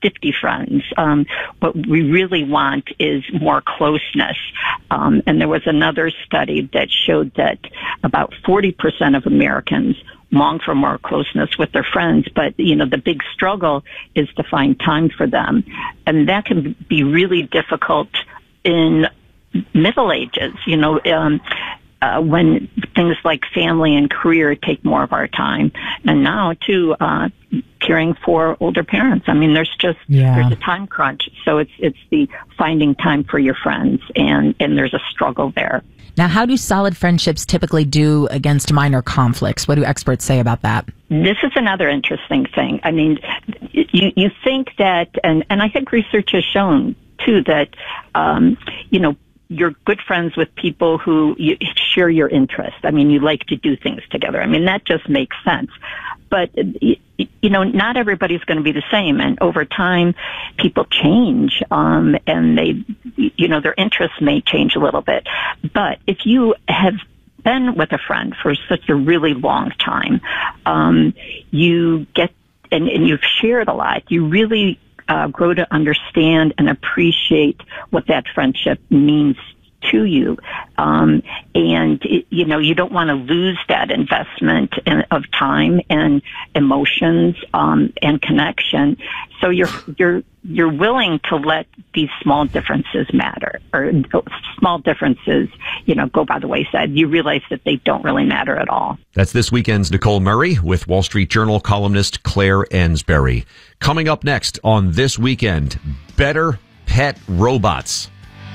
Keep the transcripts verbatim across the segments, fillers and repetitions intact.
fifty friends. Um, what we really want is more closeness. Um, and there was another study that showed that about forty percent of Americans long for more closeness with their friends, but, you know, the big struggle is to find time for them. And that can be really difficult in middle ages, you know, um, uh, when things like family and career take more of our time. And now, too, uh, caring for older parents. I mean, there's just, yeah. there's a time crunch. So it's, it's the finding time for your friends, and, and there's a struggle there. Now, how do solid friendships typically do against minor conflicts? What do experts say about that? This is another interesting thing. I mean, you, you think that, and, and I think research has shown, too, that, um, you know, you're good friends with people who you share your interests. I mean, you like to do things together. I mean, that just makes sense. But, you know, not everybody's going to be the same. And over time, people change, um, and they, you know, their interests may change a little bit. But if you have been with a friend for such a really long time, um, you get, and, and you've shared a lot, you really uh, grow to understand and appreciate what that friendship means to you. Um, and, it, you know, you don't want to lose that investment in, of time and emotions, um, and connection. So you're, you're, you're willing to let these small differences matter, or small differences, you know, go by the wayside. You realize that they don't really matter at all. That's this weekend's Nicole Murray with Wall Street Journal columnist Claire Ensbury. Coming up next on This Weekend, better pet robots.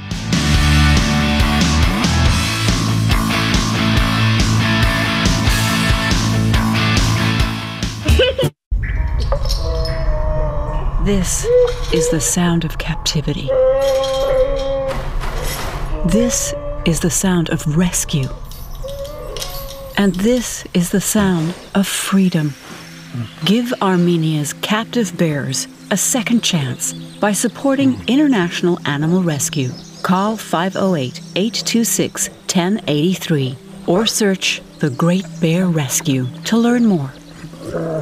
This is the sound of captivity. This is the sound of rescue. And this is the sound of freedom. Give Armenia's captive bears a second chance by supporting International Animal Rescue. Call five oh eight, eight two six, one oh eight three or search The Great Bear Rescue to learn more.